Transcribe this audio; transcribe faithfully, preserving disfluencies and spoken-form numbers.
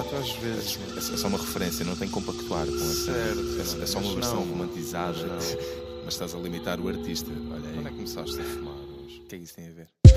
Exato, às vezes. É só uma referência, não tem que compactuar com essa. Certo, É, é só uma mas versão não, romantizada, mas não. mas estás a limitar o artista. Olha aí. Quando é que começaste a fumar hoje? O que é que isso tem a ver?